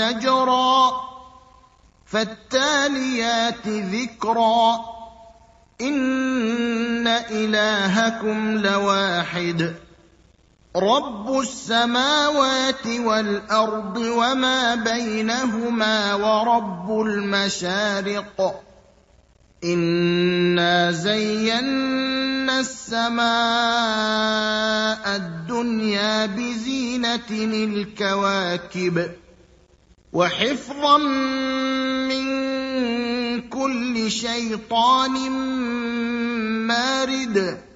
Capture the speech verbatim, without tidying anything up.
نجرا فالتاليات ذكرا إن إلهكم لواحد رب السماوات والأرض وما بينهما ورب المشارق إنا زينا السماء الدنيا بزينة الكواكب وحفظا من كل شيطان مارد